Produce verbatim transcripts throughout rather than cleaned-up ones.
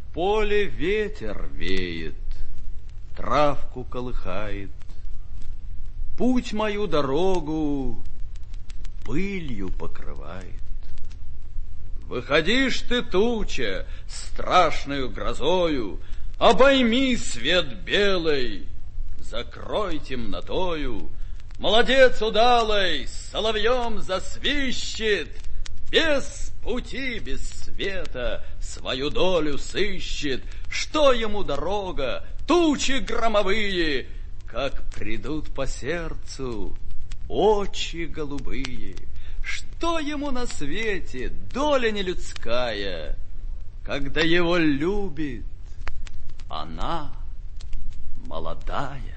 поле ветер веет, травку колыхает, путь мою дорогу пылью покрывает. Выходишь ты, туча, страшною грозою, обойми свет белый, закрой темнотою. Молодец удалый, соловьем засвищет, без пути, без света свою долю сыщет. Что ему дорога, тучи громовые, как придут по сердцу очи голубые. Что ему на свете доля нелюдская, когда его любит она молодая?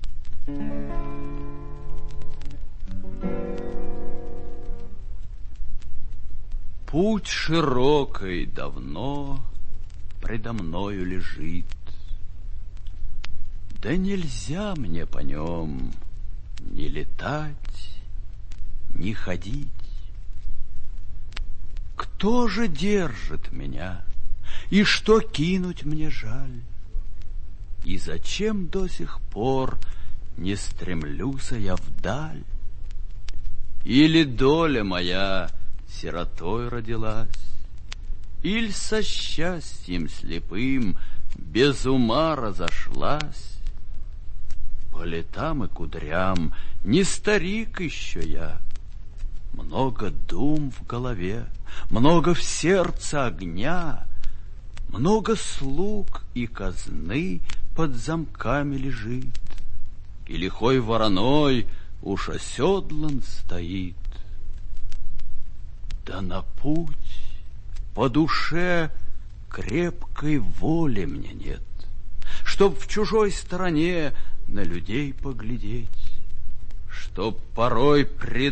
Путь широкий давно предо мною лежит, да нельзя мне по нем ни летать, ни ходить. Кто же держит меня, и что кинуть мне жаль? И зачем до сих пор не стремлюся я вдаль? Или доля моя сиротой родилась, иль со счастьем слепым без ума разошлась? По летам и кудрям не старик еще я, много дум в голове, много в сердце огня, много слуг и казны под замками лежит, и лихой вороной уж оседлан стоит. Да на путь по душе крепкой воли мне нет, чтоб в чужой стороне на людей поглядеть, чтоб порой пред